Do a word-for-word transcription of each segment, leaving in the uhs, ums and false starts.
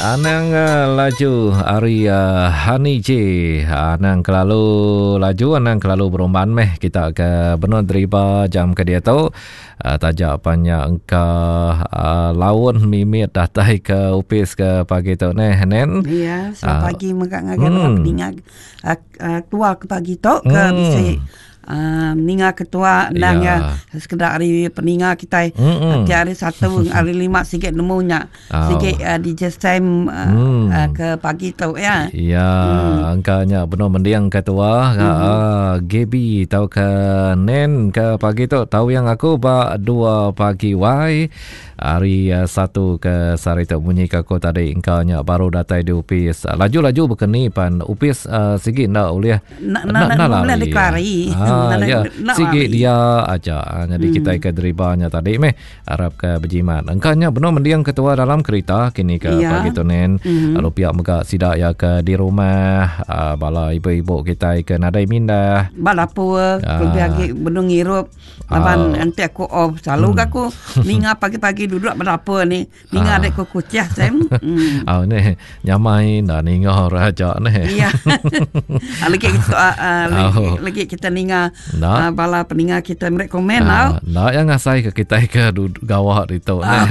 Anang uh, laju hari uh, Hani J. Anang kelalu laju, anang kelalu berumban meh. Kita ke benar deriba jam ke dia tu. Uh, tajak banyak engka uh, lawan mimit datai ke upis ke pagi tu neh nen. Ya, so uh, pagi mengak ngagan hmm. peningat uh, uh, tua ke pagi tu ke hmm. bisa Uh, ninga ketua dan ya sekedar hari peninga kita mm-hmm. hari satu hari lima sikit nemunya oh. sikit uh, di Jesem uh, mm. uh, ke pagi tu ya ya mm. angkanya benar mendiang ketua mm-hmm. uh, Gaby tahu ke nen ke pagi tu tahu yang aku ba dua pagi wai hari uh, satu ke sari tu bunyi kako tadi engkaunya baru datai di upis uh, laju-laju berkeni pan upis uh, sikit ndak boleh nak nak nak deklari Ah, ya, sikit dia aja. Jadi hmm. kita ke deribanya tadi meh harap ke berjimat. Engkanya benar mendiang ketua dalam kereta kini ke ya. Pagi tu nen. Hmm. Lalu pihak megak sidak ya ke di rumah uh, bala ibu-ibu kita ke nadai mindah. Bala apa lebih lagi benung ngirup. Lapan nanti aku off selalu hmm. aku ninga pagi-pagi duduk berapa ni. Ninga adek ku kuciah sem. Hmm. Ah ni nyamai dah ninga raja ni. Iya. Lagi kita lagi kita ninga Uh, bala peningat kita mereka komen nah, nah yang ngasai ke kita ke gawah itu uh,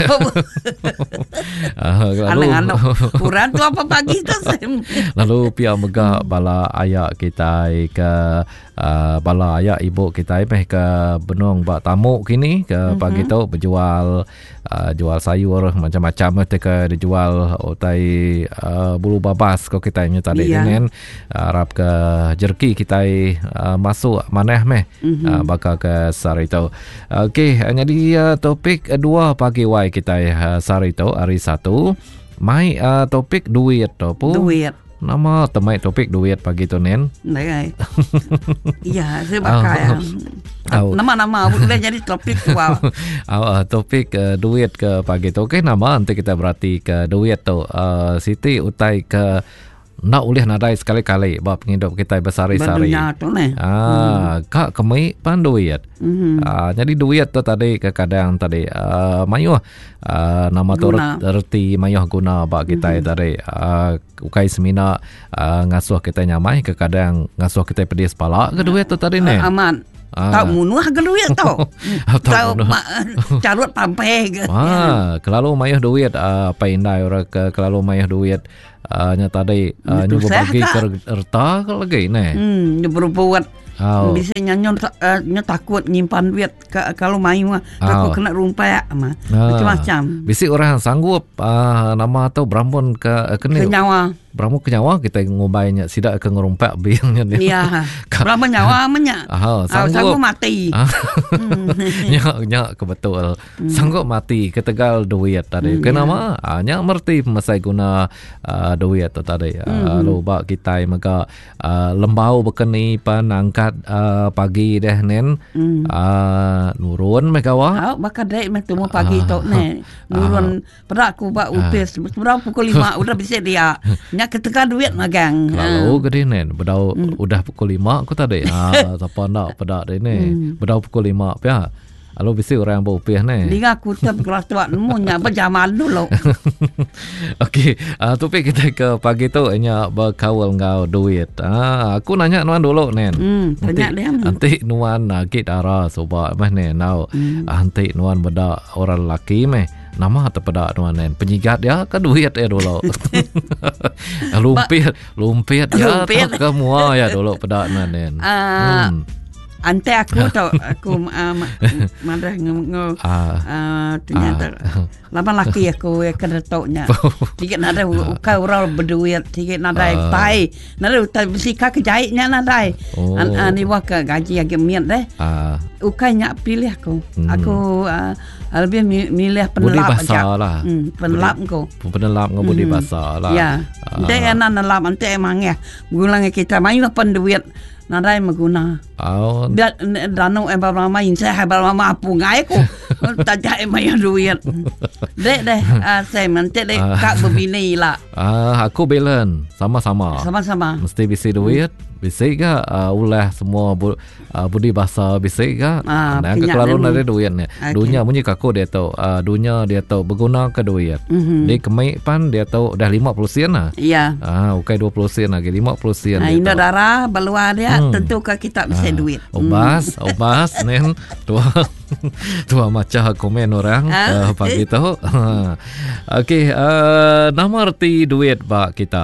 anak-anak kurang tu apa pagi tu lalu pihak megak bala ayak kita ke uh, bala ayak ibu kita meh ke benung bak tamu kini ke uh-huh. pagi tu berjual uh, jual sayur macam-macam tu ke dijual otai uh, bulu babas kau kita nya tadi yeah. dengan harap ke jerky kita uh, masuk maneh meh mm-hmm. uh, bakal ke sari tu. Okey, jadi uh, topik uh, dua pagi wai kita uh, sari tu hari satu. Mai uh, topik duit tu pun. Duit. Nama temai topik duit pagi tu nen. Baik. Iya, saya bakal. Oh. Nama-nama boleh jadi topik tu. Wow. uh, topik uh, duit ke pagi tu. Okey, nama nanti kita berarti ke duit tu. Uh, Siti utai ke nak ulih nadai sekali-kali bab penghidup kita bersari-sari. Benar tu ni. Ah, hmm. kak kemai pan duit. Mm-hmm. Ah, jadi duit tu tadi ke kadang tadi uh, mayuh uh, nama tu erti mayuh guna bab kita mm-hmm. tadi uh, ukai semina uh, ngasuh kita nyamai ke kadang ngasuh kita pedis pala ke duit tu tadi ni. Uh, aman. Ah. Tak munuh ke duit tau. Tahu carut pampai ke. Ah, kalau mayuh duit uh, apa indai orang ke kalau mayuh duit uh, nya tadi uh, nyoba bagi ke erta ke lagi ni. Hmm, berbuat oh. Bisa nyanyon uh, nya takut nyimpan duit ke, kalau mayu mah takut oh. kena rumpak mah. Ah. Macam-macam. Bisi orang sanggup uh, nama atau berambun ke uh, kena nyawa. Beramu ke nyawa kita ngubainya sidak ke ngerumpak biangnya ni. Iya. Berapa nyawa menya? Ah, sanggup. sanggup mati. Nyak nyak kebetul. Hmm. Sanggup mati ketegal duit tadi. Hmm, kenapa? Ya. Ah, nyak merti masai guna uh, duit tu tadi. Hmm. Uh, lupa kita mega uh, lembau bekeni pan angkat uh, pagi deh nen. Hmm. Uh, nurun megawa. Ah, bakal dek meh temu pagi tok ne. Nurun perak ku bak upis. Berapa pukul lima udah bisa dia. Nyak ketika duit magang. Kalau ha. Gede nen, bedau mm. udah pukul lima aku tadi. Ha, siapa nak pedak dia ni. Mm. Bedau pukul lima pia. Kalau bisi orang berupiah ni. Dia aku tetap kelas tua nemunya berjaman dulu. Okey, uh, topik kita ke pagi tu nya berkawal ngau duit. Ah, aku nanya nuan dulu nen. Hmm, tanya dia. Nanti nuan nakit arah sobat mah nen. Nau, mm. nanti nuan beda orang lelaki meh. Nama atau pada nuan nen penyigat ya ke duit ya dulu. lumpit, lumpit ya tak semua ya dulu pada nuan nen. Uh, hmm. Ante aku tau aku uh, madah ngomong uh, ternyata uh, lapan laki aku ya kena toknya. Tiket nada ukau orang berduit, tiket nada uh, tai, nada utai besi kak jahitnya nada. Oh. An, an, ni wah ke gaji agak miat deh. Uh. Ukainya pilih aku. Hmm. Aku uh, lebih milih penelap aja. Lah. Hmm, penelap ko. Penelap ngau budi basah lah. Ya. Ante uh. anak nelap ante emang ya. Gulang kita main apa duit. Nadai maguna. Oh. Biar dano eh bapa main saya bapa mama apu ngai ko. tak jahit mayar duit. Dek deh, uh, saya nanti dek uh, kak berbini lah. Uh, aku Belen, sama-sama. Sama-sama. Mesti bisi duit. Hmm. Bisik ke uh, ulah semua bu, uh, budi bahasa bisik ke ah, nah kalau ada duit ni okay. Dunia bunyi kaku dia tahu uh, dunia dia tahu berguna ke duit mm-hmm. Dia kemai pan dia tahu dah lima puluh sen lah ya ah ukai dua puluh sen lagi lima puluh sen ah, Indo darah beluar dia hmm. tentu ke kita bisa ah, duit obas hmm. obas nen tua tua macam komen orang ah, uh, pagi tu okey uh, nama arti duit bak kita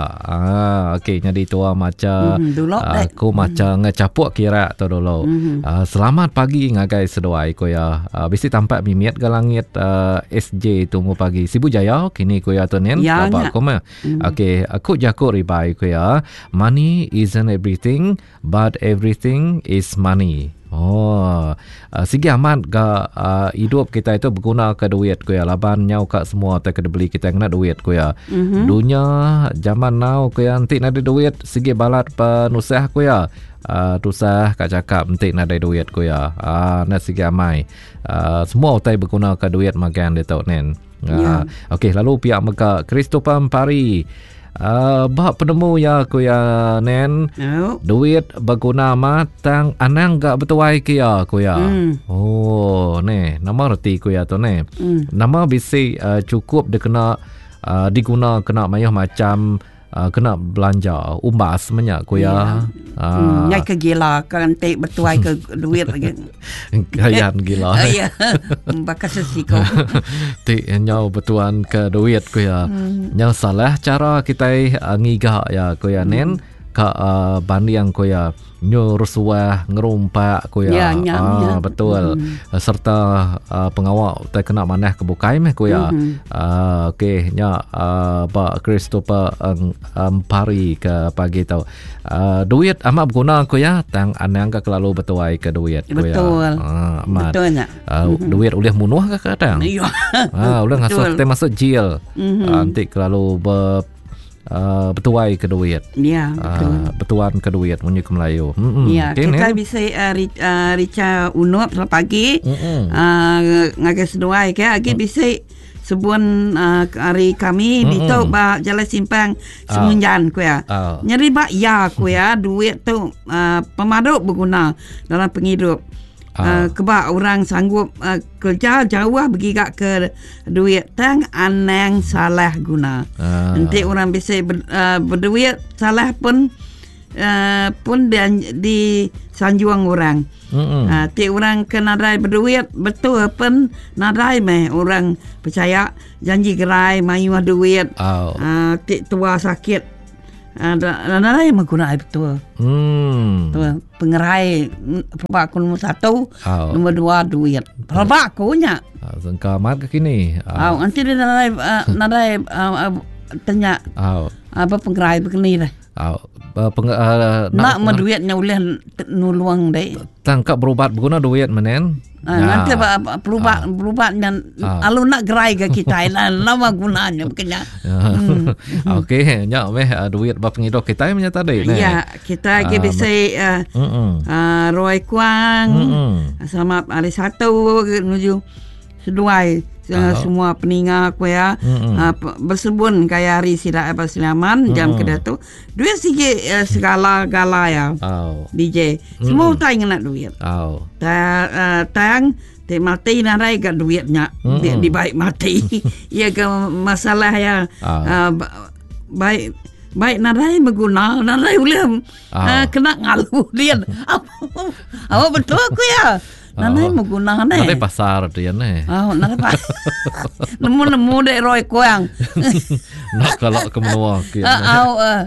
ah okey jadi tua macam hmm, dulu aku mm-hmm. macam ngecapuk kira tu dulu. Mm-hmm. Uh, selamat pagi ngagai sedoai ko ya. Uh, bisi tampak mimiat ke langit uh, S J tunggu pagi. Sibu Jaya kini ko ya tu nen. Ya, apa ko mah. Mm-hmm. Okey, aku jakuk ribai ko ya. Money isn't everything, but everything is money. Oh, uh, segi amat ga uh, hidup kita itu berguna ke duit ko ya. Laban nyau kat semua tak kena beli kita kena duit ko ya. Mm-hmm. Dunia zaman now ko ya nanti ada duit segi balat penusah ko ya. Uh, tusah kak cakap nanti ada duit ko ya. Ah uh, nak segi amai. Uh, semua utai berguna ke duit makan dia tahu nen. Uh, yeah. Okey, lalu pihak Mega Christopher Pari. Uh, bah penemu ya ku ya nen no. Duit berguna matang anang gak betuai kia ku ya mm. Oh ne nama reti ku ya tu ne mm. Nama bisi uh, cukup dia kena uh, diguna kena mayah macam uh, kena belanja umbas banyak ku ya yeah. uh, nyai ke gila kan te betuai ke duit lagi gayan gila ya bakas siko ti nyau betuan ke duit ku ya hmm. Yang salah cara kita uh, ngigak ya ku ya nen hmm. Ka uh, bandiang ku ya nyurusuah ngerumpak ku ya, ya, ya, ah, ya. Betul hmm. Serta uh, pengawal tak kena manah ke bukai meh ku ya hmm. uh, okey nya uh, Pak Christopher um, um, Pari ke pagi tau uh, duit amat berguna ku ya tang anang ke kelalu betuai ke duit ku ya betul uh, amat betul nya uh, mm-hmm. Duit boleh munuh ke kadang iya ah ulah ngasuh kita masuk jail mm-hmm. uh, nanti kelalu ber Uh, betuai ke duit. Ya, betul. Uh, betuan ke duit bunyi ke Melayu. Mm-mm. Ya, okay, kita ne? Bisa uh, uh, rica unup selalu pagi. Uh, ngagai seduai ke agi mm. bisa sebuan uh, hari kami di tu ba jalan simpang semunjan ku ya. Oh. Nyeri ba ya ku ya duit tu uh, pemaduk berguna dalam penghidup. Uh, kebak orang sanggup uh, kerja jauh pergi kat ke duit tang anang salah guna. Uh. Nanti orang bisa ber, uh, berduit salah pun uh, pun dan di sanjuang orang. Uh, ti orang kena rai berduit betul pun nadai meh orang percaya janji gerai mayu duit. Oh. Uh, ti tua sakit ada nadai menggunakan betul. Hmm. Tu pengerai perba aku nombor satu, oh. Nombor dua duit. Perba aku nya. Sengka mat ke kini. Oh, nanti dia nadai uh, nadai uh, tanya. Oh. Apa pengerai begini dah. Oh. Peng, uh, nak nak duitnya boleh nuluang deh. Tangkap berubat berguna duit menen. Uh, ya. Nanti berubat uh. berubat yang uh. alu nak gerai ke kita lah lama gunanya makanya. Hmm. Okey, nya meh uh, duit bap penghidup kita nya tadi ne. Ya, kita lagi uh, bisa uh, uh, Roy Kuang uh, sama hari satu menuju seduai uh, semua peninga aku ya uh, bersebun kayak hari sila apa silaman jam kedua tu duit sikit uh, segala-gala ya oh. D J semua mm. tayang nak duit oh. Ta, uh, tayang te mati narai kat duitnya mm. di, di baik mati ya ke masalah ya oh. uh, baik baik narai berguna narai boleh oh. uh, kena ngalu dia apa apa betul aku ya nanai oh. Menggunakan eh. Nanai pasar dia ne. Oh, nanai pasar. Nemu-nemu dek Roy Kuang. Nak kalau ke menua ke. Au eh.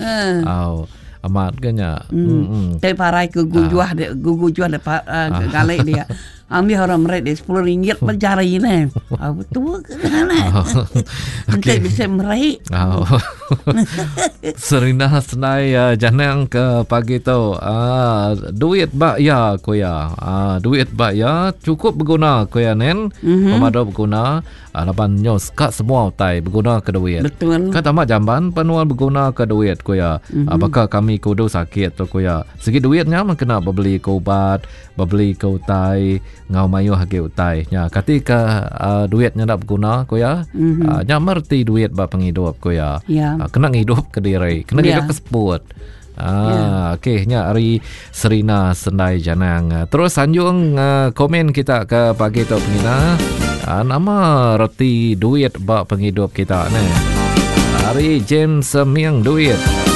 Au. Amat kenya. Hmm. Tapi parai ke gujuah dek gujuah dek galai dia. Ambil orang mereka sepuluh ringgit mencari ni. Ah betul ke mana? Nanti bisa meraih. Serina senai uh, janang ke pagi tu. Uh, duit bak ya kuya. Uh, duit bak ya cukup berguna kuya nen. Mm-hmm. Pemadu berguna. Uh, lapan nyos kat semua utai berguna ke duit. Betul. Kat tamat jamban penuan berguna ke duit kuya. Mm-hmm. Uh, bakal kami kudu sakit tu kuya. Segi duitnya kena beli ke ubat, beli ke utai, ngau mayu hagi utai. Ya, ketika uh, duitnya tak berguna kuya. Mm-hmm. Uh, nya merti duit bak penghidup kuya. Yeah. Uh, kena ngidup ke diri, kena yeah. ngidup ke seput. Ah, yeah. Okey, nya hari Serina Sendai Janang. Uh, terus sanjung uh, komen kita ke pagi tu pengina. Uh, nama reti duit bak penghidup kita ni. Hari James Semiang duit.